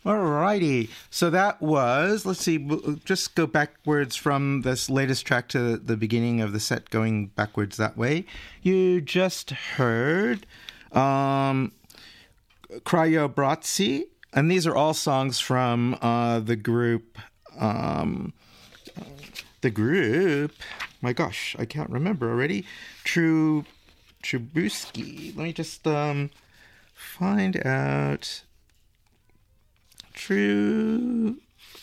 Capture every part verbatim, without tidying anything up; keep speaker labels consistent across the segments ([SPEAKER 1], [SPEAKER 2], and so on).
[SPEAKER 1] Alrighty. So that was, let's see, we'll just go backwards from this latest track to the beginning of the set, going backwards that way. You just heard um, Krajobrazci, and these are all songs from uh, the group, um, the group, my gosh, I can't remember already, True, Trubusky. Let me just um, find out... True,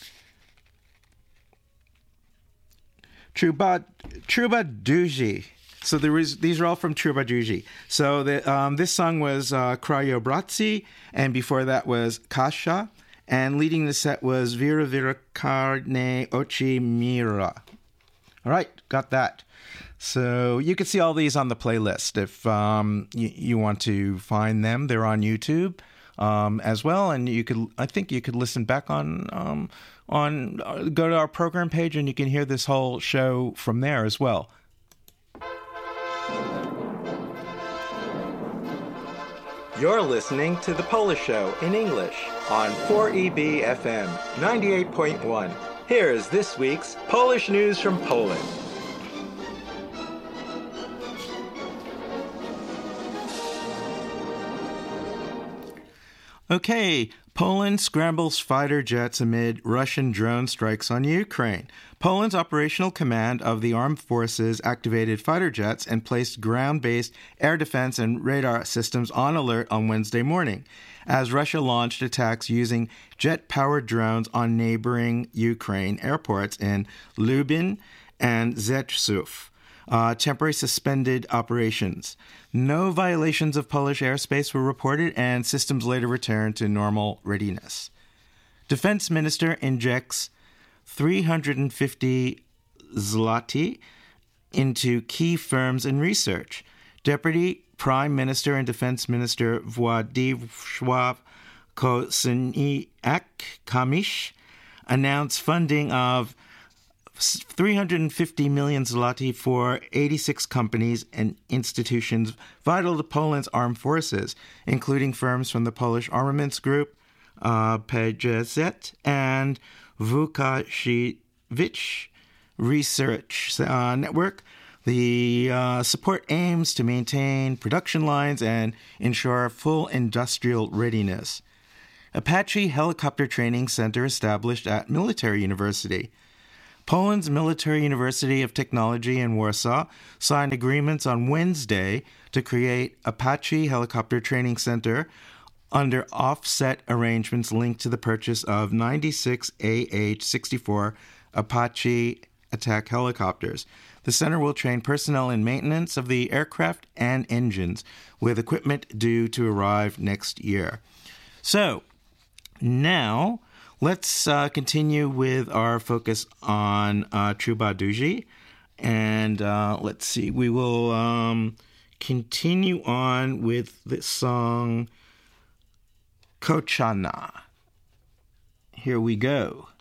[SPEAKER 1] Truba, Trubaduji. So there is, these are all from Trubaduji. So the, um, this song was uh, Krajobrazci, and before that was Kasha, and leading the set was Vira Vira Carne Ochi Mira. All right, got that. So you can see all these on the playlist if um, you, you want to find them. They're on YouTube. Um, as well, and you could, I think you could listen back on, um, on, uh, go to our program page and you can hear this whole show from there as well. You're listening to The Polish Show in English on four E B F M ninety-eight point one. Here's this week's Polish news from Poland. Okay, Poland scrambles fighter jets amid Russian drone strikes on Ukraine. Poland's operational command of the armed forces activated fighter jets and placed ground-based air defense and radar systems on alert on Wednesday morning, as Russia launched attacks using jet-powered drones on neighboring Ukraine airports in Lubin and Rzeszów. Uh, temporary suspended operations. No violations of Polish airspace were reported, and systems later returned to normal readiness. Defense Minister injects three hundred fifty zloty into key firms and research. Deputy Prime Minister and Defense Minister Władysław Kosiniak-Kamysz announced funding of three hundred fifty million zloty for eighty-six companies and institutions vital to Poland's armed forces, including firms from the Polish Armaments Group, uh, P J Z, and Łukasiewicz Research uh, Network. The uh, support aims to maintain production lines and ensure full industrial readiness. Apache Helicopter Training Center established at Military University. Poland's Military University of Technology in Warsaw signed agreements on Wednesday to create Apache Helicopter Training Center under offset arrangements linked to the purchase of ninety-six A H sixty-four Apache attack helicopters. The center will train personnel in maintenance of the aircraft and engines, with equipment due to arrive next year. So, now... Let's uh, continue with our focus on uh, Trubaduji. And uh, let's see, we will um, continue on with the song Kochana. Here we go.